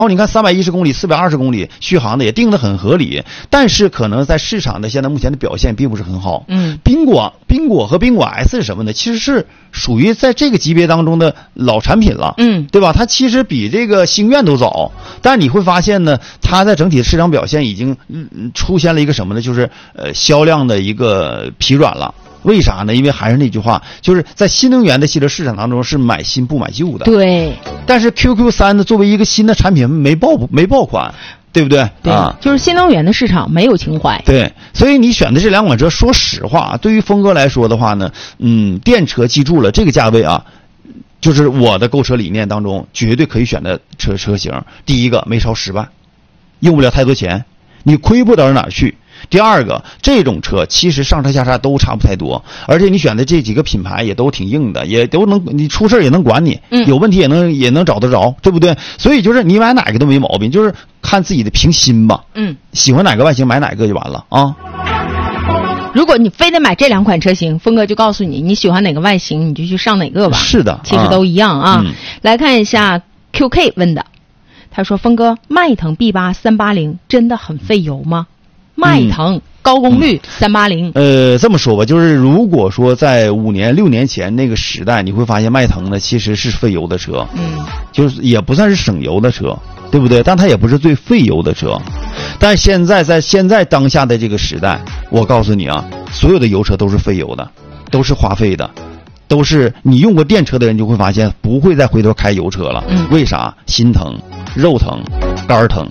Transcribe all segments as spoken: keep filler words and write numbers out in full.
哦，你看三百一十公里、四百二十公里续航的也定得很合理，但是可能在市场的现在目前的表现并不是很好。 嗯， 宾果、宾果和宾果 S 是什么呢？其实是属于在这个级别当中的老产品了。 嗯， 对吧？它其实比这个星愿都早，但是你会发现呢，它在整体的市场表现已经嗯出现了一个什么呢？就是呃销量的一个疲软了。为啥呢？因为还是那句话，就是在新能源的汽车市场当中是买新不买旧的。 对。 但是 Q Q 三 呢，作为一个新的产品没爆没爆款，对不对？ 对啊， 就是新能源的市场没有情怀。 对，所以你选的这两款车，说实话，对于峰哥来说的话呢，嗯，电车记住了这个价位啊，就是我的购车理念当中绝对可以选的车车型。第一个没超十万，用不了太多钱，你亏不到哪儿去。第二个，这种车其实上车下刹都差不太多，而且你选的这几个品牌也都挺硬的，也都能你出事也能管你， 嗯， 有问题也能也能找得着，对不对？所以就是你买哪个都没毛病，就是看自己的凭心吧。 嗯， 喜欢哪个外形买哪个就完了啊。 如果你非得买这两款车型，峰哥就告诉你，你喜欢哪个外形你就去上哪个吧。 是的， 其实都一样啊。 嗯、 来看一下 Q K 问的，他说峰哥，迈腾 B 八 三八零真的很费油吗？迈腾、嗯、高功率三八零。 呃，这么说吧，就是如果说在五年六年前那个时代，你会发现迈腾呢其实是费油的车， 嗯， 就是也不算是省油的车，对不对？但它也不是最费油的车。但现在在现在当下的这个时代，我告诉你啊，所有的油车都是费油的，都是花费的，都是你用过电车的人就会发现不会再回头开油车了。 嗯， 为啥？心疼、肉疼、肝疼。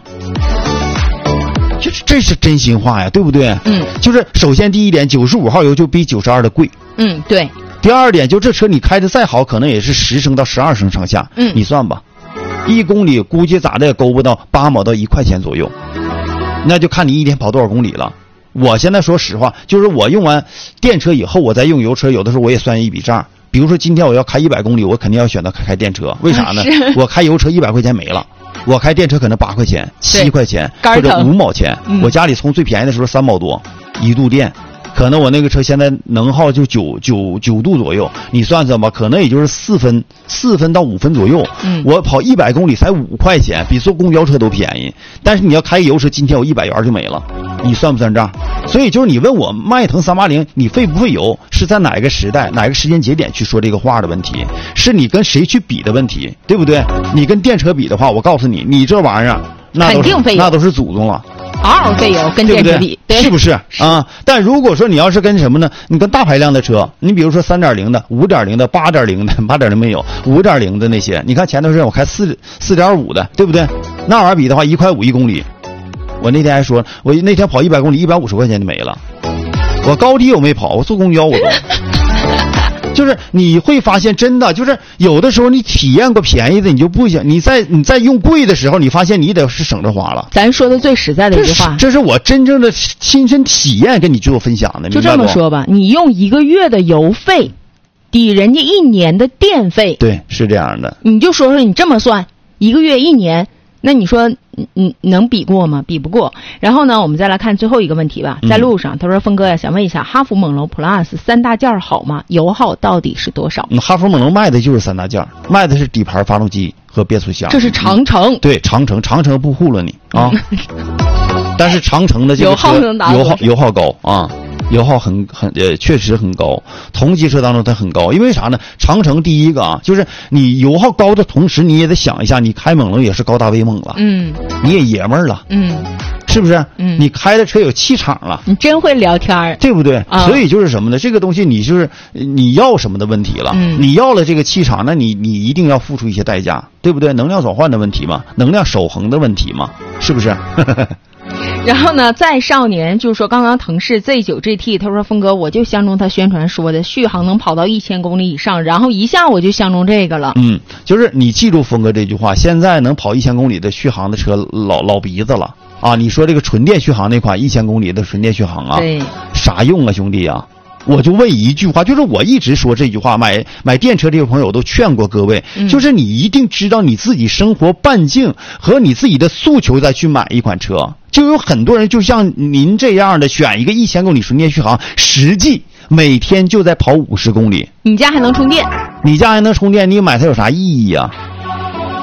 就是这是真心话呀，对不对？ 嗯， 就是首先第一点，九十五号油就比九十二的贵。 嗯，对。 第二点，就这车你开的再好，可能也是十升到十二升上下。 嗯， 你算吧，一公里估计咋的也勾不到八毛到一块钱左右，那就看你一天跑多少公里了。我现在说实话，就是我用完电车以后，我再用油车，有的时候我也算一笔账。比如说今天我要开一百公里，我肯定要选择开开电车，为啥呢？我开油车一百块钱没了。我开电车可能八块钱、七块钱或者五毛钱、嗯，我家里从最便宜的时候三毛多一度电，可能我那个车现在能耗就九九九度左右，你算算吧，可能也就是四分四分到五分左右。 嗯， 我跑一百公里才五块钱，比坐公交车都便宜。但是你要开油车，今天我一百元就没了，你算不算账？所以就是你问我迈腾三八零你费不费油，是在哪个时代哪个时间节点去说这个话的问题，是你跟谁去比的问题，对不对？你跟电车比的话，我告诉你，你这玩意儿那都是那都是祖宗了， 嗷嗷费油，跟电车比， 对不对？是不是啊？但如果说你要是跟什么呢？你跟大排量的车，你比如说三点零的、五点零的、八点零的、八点零没有，五点零的那些，你看前段时间我开四四点五的，对不对？那玩意儿比的话，一块五一公里。我那天还说，我那天跑一百公里，一百五十块钱就没了。我高低我没跑，我坐公交我都。就是你会发现，真的就是有的时候你体验过便宜的，你就不想你在你在用贵的时候，你发现你得是省着花了。 咱说的最实在的一句话， 这是, 这是我真正的亲身体验跟你做分享的。 就这么说吧，你用一个月的油费抵人家一年的电费， 对，是这样的。 你就说说你这么算，一个月一年。那你说你能比过吗？比不过。然后呢，我们再来看最后一个问题吧。在路上，他说峰哥呀，想问一下，哈弗猛龙 Plus 三大件好吗？油耗到底是多少？ 嗯，哈弗猛龙卖的就是三大件，卖的是底盘、发动机和变速箱。 这是长城。 嗯、对，长城，长城不糊了你啊。但是长城的这个油耗能达油耗油耗高啊。油耗很很呃，确实很高，同级车当中它很高，因为啥呢？长城第一个啊，就是你油耗高的同时，你也得想一下，你开猛龙也是高大威猛了， 嗯， 你也爷们儿了， 嗯， 是不是？ 嗯， 你开的车有气场了， 你真会聊天儿， 对不对？ 啊、 所以就是什么呢？这个东西你就是你要什么的问题了， 嗯， 你要了这个气场，那你你一定要付出一些代价，对不对？能量转换的问题嘛，能量守恒的问题嘛，是不是？ 然后呢，在少年就是说，刚刚腾势 Z 九 G T， 他说峰哥，我就相中他宣传说的续航能跑到一千公里以上，然后一下我就相中这个了。 嗯，就是你记住峰哥这句话，现在能跑一千公里的续航的车老老鼻子了啊！你说这个纯电续航那款一千公里的纯电续航啊， 对， 啥用啊，兄弟啊！我就问一句话，就是我一直说这句话，买买电车这些朋友都劝过各位， 嗯、 就是你一定知道你自己生活半径和你自己的诉求再去买一款车。就有很多人就像您这样的选一个一千公里纯电续航，实际每天就在跑五十公里。 你家还能充电？ 你家还能充电，你买它有啥意义啊？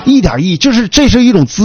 一点意义，就是这是一种资